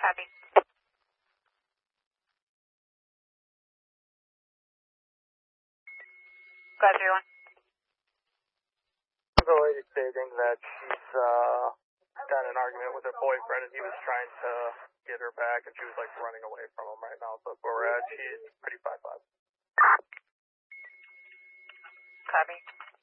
Copy. Go 31. The lady stating that she's got an argument with her boyfriend and he was trying to get her back and she was like running away from him right now. So where we're at, she's pretty 5'5". Copy.